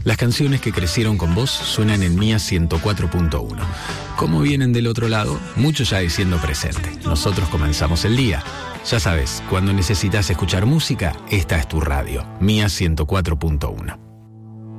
Las canciones que crecieron con vos suenan en Mía 104.1. Como vienen del otro lado, mucho ya diciendo presente. Nosotros comenzamos el día. Ya sabes, cuando necesitas escuchar música, esta es tu radio, Mía 104.1.